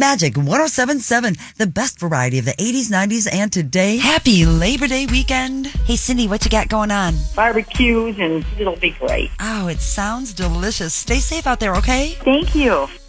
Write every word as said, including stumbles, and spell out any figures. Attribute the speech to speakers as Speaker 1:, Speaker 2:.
Speaker 1: Magic one oh seven point seven, the best variety of the eighties, nineties, and today. Happy Labor Day weekend. Hey, Cindy, what you got going on?
Speaker 2: Barbecues, and it'll be great.
Speaker 1: Oh, it sounds delicious. Stay safe out there, okay?
Speaker 2: Thank you.